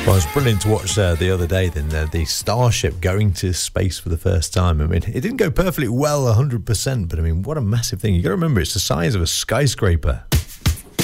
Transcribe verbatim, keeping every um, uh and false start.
Well, it was brilliant to watch uh, the other day then, uh, the Starship going to space for the first time. I mean, it didn't go perfectly well one hundred percent, but I mean, what a massive thing. You got to remember, it's the size of a skyscraper.